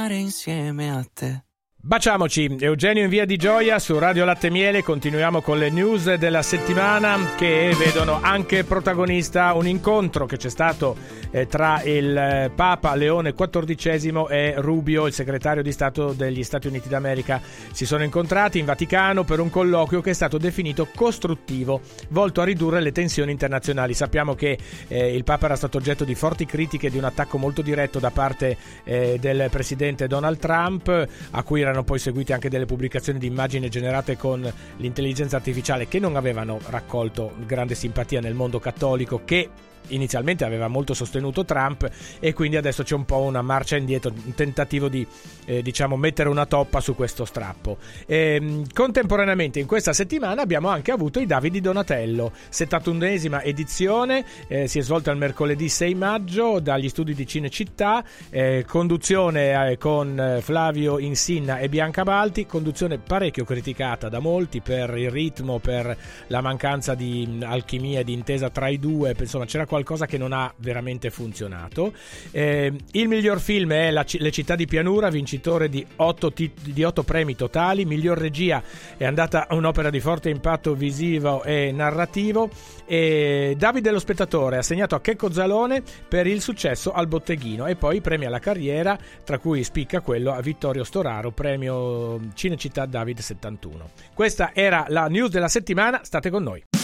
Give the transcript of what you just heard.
camminare insieme a te. Baciamoci, Eugenio in Via di Gioia su Radio Latte Miele. Continuiamo con le news della settimana che vedono anche protagonista un incontro che c'è stato tra il Papa Leone XIV e Rubio, il segretario di Stato degli Stati Uniti d'America. Si sono incontrati in Vaticano per un colloquio che è stato definito costruttivo, volto a ridurre le tensioni internazionali. Sappiamo che il Papa era stato oggetto di forti critiche, di un attacco molto diretto da parte del presidente Donald Trump, a cui erano poi seguite anche delle pubblicazioni di immagini generate con l'intelligenza artificiale che non avevano raccolto grande simpatia nel mondo cattolico, che inizialmente aveva molto sostenuto Trump, e quindi adesso c'è un po' una marcia indietro, un tentativo di mettere una toppa su questo strappo. Contemporaneamente in questa settimana abbiamo anche avuto i David di Donatello, 71esima edizione, si è svolta il mercoledì 6 maggio dagli studi di Cinecittà, conduzione con Flavio Insinna e Bianca Balti, conduzione parecchio criticata da molti per il ritmo, per la mancanza di alchimia e di intesa tra i due, insomma c'era qualcosa che non ha veramente funzionato. Il miglior film è Le città di pianura, vincitore di 8 premi totali. Miglior regia è andata a un'opera di forte impatto visivo e narrativo, e Davide lo spettatore ha assegnato a Checco Zalone per il successo al botteghino, e poi premi alla carriera, tra cui spicca quello a Vittorio Storaro, premio Cinecittà David 71. Questa era la news della settimana, state con noi.